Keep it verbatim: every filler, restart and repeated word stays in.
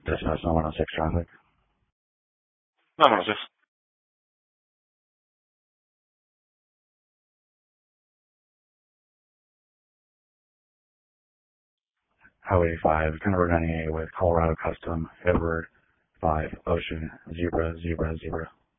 Destination one oh six traffic. nine one six. Highway five, Convert ninety-eight with Colorado Custom, Edward five, Ocean, zero, zero, zero.